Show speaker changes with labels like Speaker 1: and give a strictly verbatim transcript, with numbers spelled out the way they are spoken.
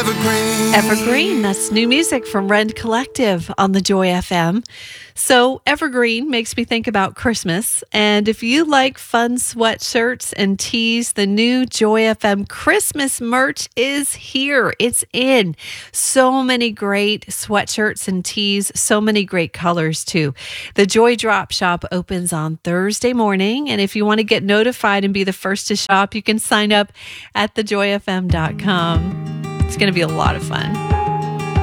Speaker 1: Evergreen.
Speaker 2: Evergreen, that's new music from Rend Collective on the Joy F M. So Evergreen makes me think about Christmas. And if you like fun sweatshirts and tees, the new Joy F M Christmas merch is here. It's in. So many great sweatshirts and tees, so many great colors too. The Joy Drop Shop opens on Thursday morning. And if you want to get notified and be the first to shop, you can sign up at the joy f m dot com. It's going to be a lot of fun.